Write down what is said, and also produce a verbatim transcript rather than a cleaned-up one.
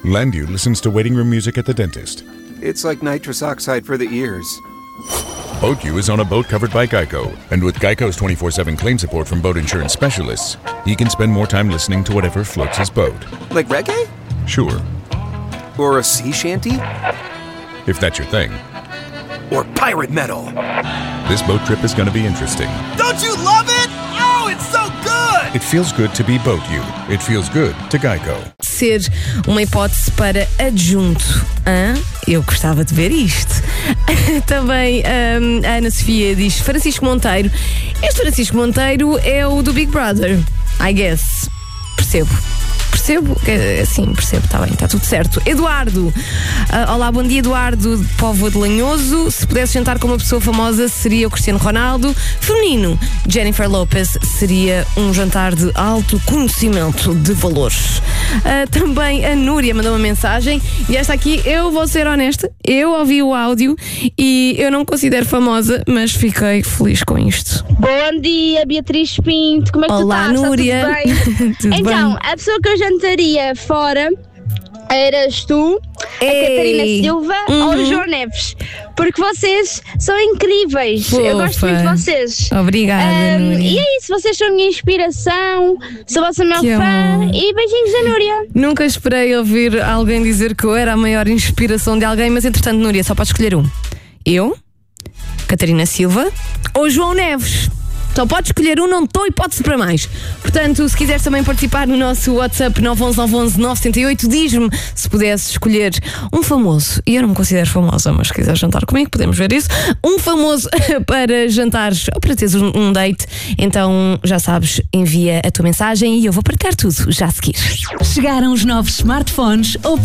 Landu listens to waiting room music at the dentist. It's like nitrous oxide for the ears. BoatU is on a boat covered by Geico, and with Geico's twenty-four seven claim support from boat insurance specialists, he can spend more time listening to whatever floats his boat. Like reggae? Sure, Or a sea shanty? if that's your thing. Or pirate metal? This boat trip is going to be interesting. Don't you love it? Oh, it's so good! It feels good to be BoatU. It feels good to Geico. Ser uma hipótese para adjunto. Hã? Eu gostava de ver isto. Também hum, a Ana Sofia diz Francisco Monteiro. Este Francisco Monteiro é o do Big Brother, I guess. Percebo. Percebo, sim, percebo, está bem, está tudo certo. Eduardo, uh, olá, bom dia, Eduardo, povo de Lanhoso. Se pudesse jantar com uma pessoa famosa, seria o Cristiano Ronaldo. Feminino, Jennifer Lopez, seria um jantar de alto conhecimento de valores. Uh, também a Núria mandou uma mensagem e esta aqui, eu vou ser honesta, eu ouvi o áudio e eu não me considero famosa, mas fiquei feliz com isto. Bom dia, Beatriz Pinto, como é que Olá, tu estás? Núria. Está tudo bem? Tudo então, bem? a pessoa que eu jantaria fora eras tu, Ei. a Catarina Silva Uhum. ou o João Neves, porque vocês são incríveis. Fofa. Eu gosto muito de vocês. Obrigada, Ahm, Núria. e é isso, vocês são a minha inspiração, sou a vossa maior Que fã amor. e beijinhos da Núria. Nunca esperei ouvir alguém dizer que eu era a maior inspiração de alguém, mas entretanto, Núria, só podes escolher um. Eu, Catarina Silva ou João Neves. Só podes escolher um, não estou hipótese para mais. Portanto, se quiseres também participar no nosso WhatsApp nove um um nove um um nove sete oito, diz-me se pudesses escolher um famoso. E eu não me considero famosa, mas se quiseres jantar comigo, podemos ver isso. Um famoso para jantares ou para teres um, um date. Então, já sabes, envia a tua mensagem e eu vou partilhar tudo já a seguir. Chegaram os novos smartphones Oppo